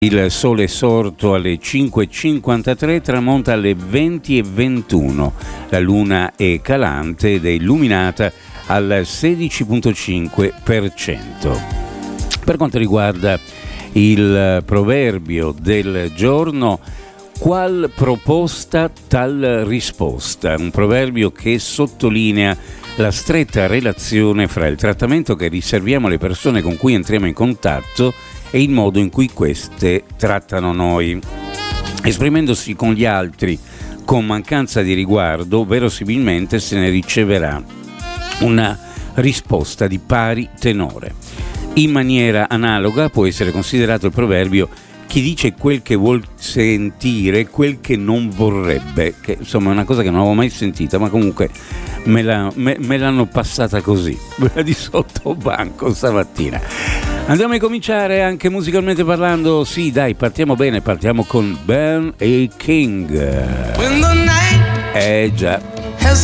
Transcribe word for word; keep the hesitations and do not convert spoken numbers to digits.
Il sole è sorto alle cinque e cinquantatré, tramonta alle venti e ventuno. La luna è calante ed è illuminata al sedici virgola cinque per cento. Per quanto riguarda il proverbio del giorno, qual proposta tal risposta? Un proverbio che sottolinea la stretta relazione fra il trattamento che riserviamo alle persone con cui entriamo in contatto e il modo in cui queste trattano noi. Esprimendosi con gli altri con mancanza di riguardo, verosimilmente se ne riceverà una risposta di pari tenore. In maniera analoga può essere considerato il proverbio: chi dice quel che vuol sentire, quel che non vorrebbe, che insomma è una cosa che non avevo mai sentita, ma comunque me, la, me, me l'hanno passata così, quella di sottobanco stamattina. Andiamo a cominciare anche musicalmente parlando. Sì, dai, partiamo bene, partiamo con Ben e King. Eh già.